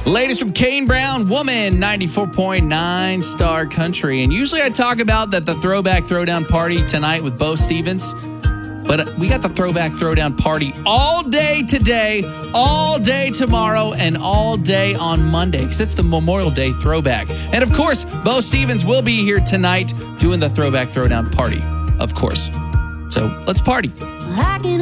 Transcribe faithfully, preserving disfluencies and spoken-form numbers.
Latest from Kane Brown, Woman, ninety-four point nine Star Country. And usually I talk about that the Throwback Throwdown party tonight with Bo Stevens. But we got the Throwback Throwdown party all day today, all day tomorrow, and all day on Monday, because it's the Memorial Day Throwback. And of course, Bo Stevens will be here tonight doing the Throwback Throwdown party, of course. So let's party.